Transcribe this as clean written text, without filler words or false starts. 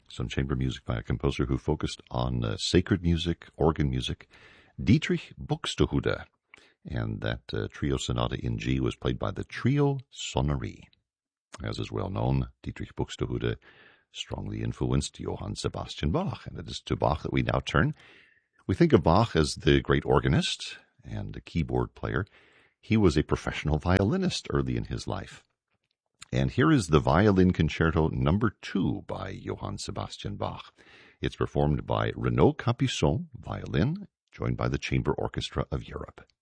some chamber music by a composer who focused on sacred music, organ music, Dietrich Buxtehude. And that trio sonata in G was played by the Trio Sonnerie. As is well known, Dietrich Buxtehude strongly influenced Johann Sebastian Bach, and it is to Bach that we now turn. We think of Bach as the great organist and a keyboard player. He was a professional violinist early in his life. And here is the Violin Concerto No. 2 by Johann Sebastian Bach. It's performed by Renaud Capuçon, violin, joined by the Chamber Orchestra of Europe.